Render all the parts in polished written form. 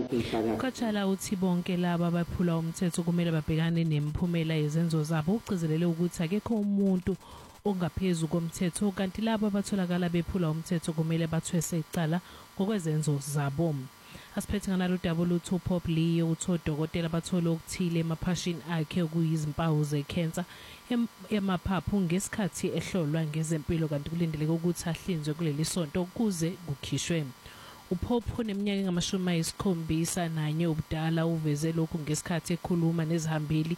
Ukatshala uthi bonke laba abaphula umthetho kumele babhekane nemiphumela yezenzo zabo, ugcizelele ukuthi akekho umuntu ongaphezulu komthetho kanti labo abatholakala bephula umthetho kumele bathwese icala ngokwezenzo zabo. Asiphethe nganalo udaba oluthi uPop Leo uthi odokotela bathole okuthile emaphashini akhe okuyizimpawu ze-cancer emaphaphu ngesikhathi ehlolwa ngezempilo kanti kulindeleke ukuthi ahlinzwe kuleli sonto ukuze kukhishwe. uPop oneminyaka engamashumi ubudala uveze lokhu ngesikhathi ekhuluma nezihambeli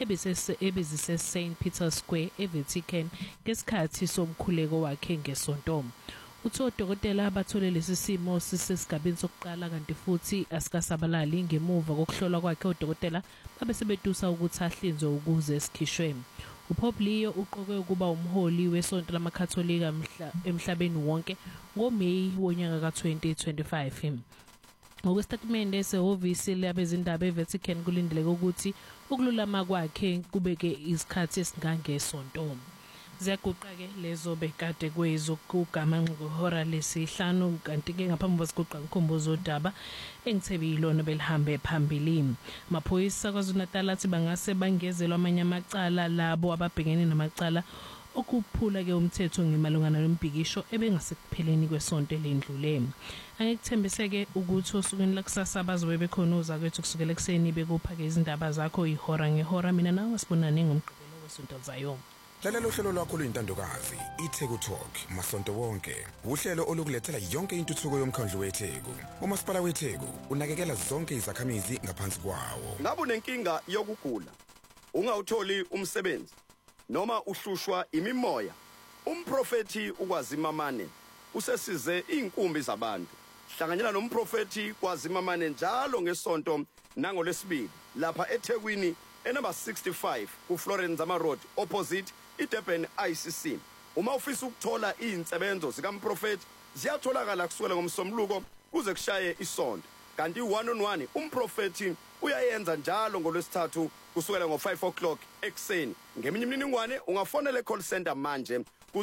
ebezise St Peter's Square eVatican ngesikhathi somkhuleko wakhe ngesonto. Uthi odokotela bathole lesi simo sisesigabeni sokuqala kanti futhi asikasabalali ngemuva kokuhlolwa kwakhe odokotela babesebedusa ukuthi ahlinzwe ukuze sikhishwe. uPop Leo uqoke ukuba umholi wesonto lamakatholika emhlabeni wonke ngoMeyi wonyaka ka-2025. Ngokwesitatimende sehhovisi labezindaba eVatican kulindeleke ukuthi ukululama kwakhe kubeke isikhathi esingangesonto. Ziyaguqa-ke lezo bekade kwezokugama ngehora lesihlanu kanti-ke ngaphambi kwasiguqa ngikhumbuzo udaba engithebile belihambe phambili. Amaphoyisa KwaZulu-Natal athi bangase bangezelwa amanye amacala labo ababhekene namacala okuphula-ke umthetho ngemalungana nombhikisho ebengasekupheleni kwesonto elendlule. Angikuthembise-ke ukuthi osukwini lakusasa bazobe bekhona ozakwethu kusukela ekuseni bekupha-ke izindaba zakho ihora ngehora. Mina nawe sibonane ngomgqibelo wesonto zayo. Lalela uhlelo lwakho luyintandokazi iTheku Talk masonto wonke. Uhlelo olukulethela yonke intuthuko yomkhandlu weTheku. uMasipala weTheku unakekela zonke izakhamizi ngaphansi kwawo. Ngabe unenkinga yokugula, ungawutholi umsebenzi noma uhlushwa imimoya, umprofeti uKwazimamane usesize inkumbi zabantu. Hlanganyela nomprofeti KwaZimamane njalo ngesonto nangoLwesibili lapha eThekwini enumber 65 kuFlorence Zama Road opposite iDurban ICC. Uma ufisa ukuthola izinsebenzo zikaMprofeti ziyatholakala kusukela ngomsombuluko kuze kushaye isonto. Kanti 1-on-1 umprofeti uyayenza njalo ngoLwesithathu kusukela ngo5 o'clock ekseni. Ngeminye imininingwane ungafonela call center manje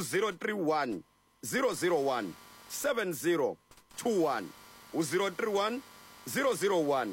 ku031 001 7021 u031 001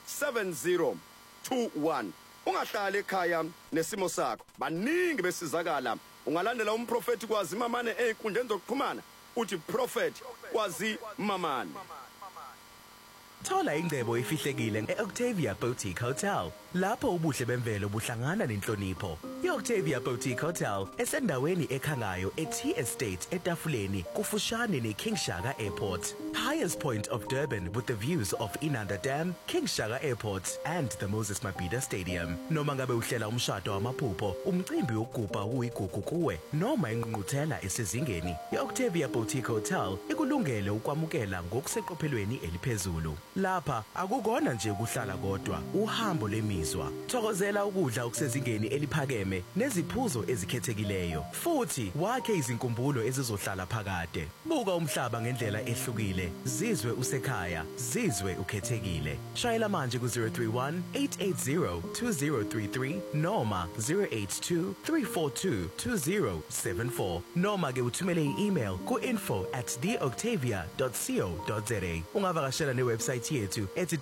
7021. Ungahlala ekhaya nesimo sakho. Baningi besizakala. Ungalandela umprofeti KwaZimamane einkundleni zokuxhumana uthi Prophet KwaZimamane. Thola ingcebo efihlekile eOctavia Boutique Hotel. Lapho ubuhle bemvelo buhlangana nenhlonipho. iOctavia Boutique Hotel esendaweni ekhangayo eT Estate eTafuleni kufushane neKing Shaka Airport. Highest point of Durban with the views of Inanda Dam, King Shaka Airport and the Moses Mabhida Stadium. Noma ngabe uhlela umshado wamaphupho, umcimbi wokugubha uyigugu kuwe noma ingqungquthela esezingeni, iOctavia Boutique Hotel ikulungele ukwamukela ngokuseqophelweni eliphezulu. Lapha akukona nje ukuhlala kodwa, uhambo lemizwa. Thokozela ukudla okusezingeni eliphakeme neziphuzo ezikhethekileyo. Futhi wakhe izinkumbulo ezizohlala phakade. Buka umhlaba ngendlela ehlukile. Zizwe usekhaya, zizwe ukhethekile. Shayela manje ku031 880 2033 noma 082 342 2074 noma ke uthumele i-email ku info@theoctavia.co.za. Ungavakashela newebsite yethu ethi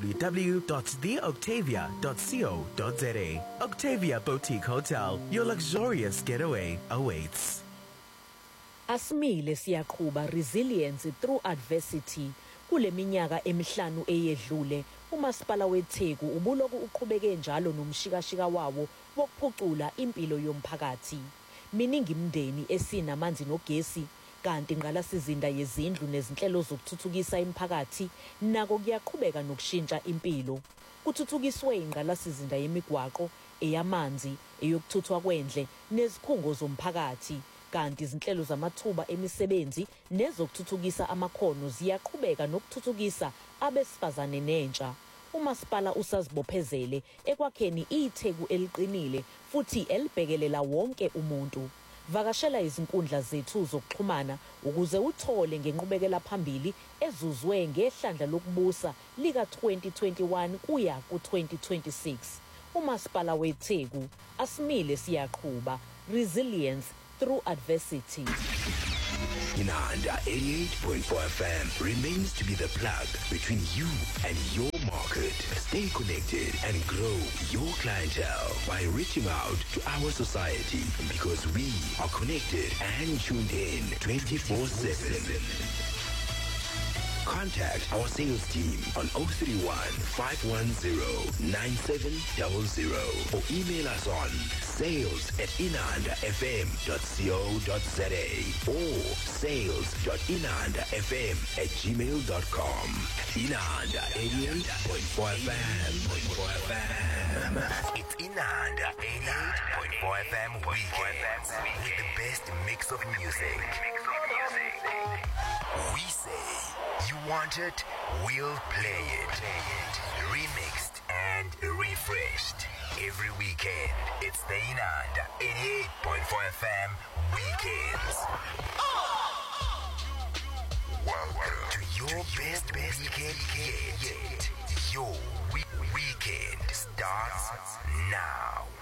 www.theoctavia.co.za. Octavia Boutique Hotel, your luxurious getaway awaits. Asimile siyaqhuba resilience through adversity. Kuleminyaka emihlanu eyedlule, uMasipala weTheku ubuloku uqhubeke njalo nomshikashika wawo wokuphucula impilo yomphakathi. Miningi imndeni esinamanzi nogesi kanti ingqalasizinda yezindlu nezinhlelo zokuthuthukisa imiphakathi nako kuyaqhubeka nokushintsha impilo. Kuthuthukiswe ingqalasizinda yemigwaqo, eyamanzi, eyokuthuthwa kwendle nezikhungo zomphakathi. Kanti izinhlelo zamathuba emisebenzi nezokuthuthukisa amakhono ziyaqhubeka nokuthuthukisa abesifazane nentsha. uMasipala usazibophezele ekwakheni iTheku eliqinile futhi elibhekelela wonke umuntu. Vakashela izinkundla zethu zokuxhumana ukuze uthole ngenqubekela phambili ezuzwe ngehlandla lokubusa lika 2021 kuya ku2026. uMasipala weTheku, asimile siyaqhuba, resilience through adversity. Inanda 88.4 FM remains to be the plug between you and your market, stay connected, and grow your clientele by reaching out to our society, because we are connected and tuned in 24/7. Contact our sales team on 031 510 9700 or email us on sales@inandafm.co.za or sales.inandafm@gmail.com. Inanda 88.4 FM. It's Inanda 88.4 FM weekends with the best mix of music. We say, you want it, we'll play it. Remixed and refreshed. Every weekend, it's the Inanda 88.4 FM weekends. Welcome to your best weekend yet. Your weekend starts now.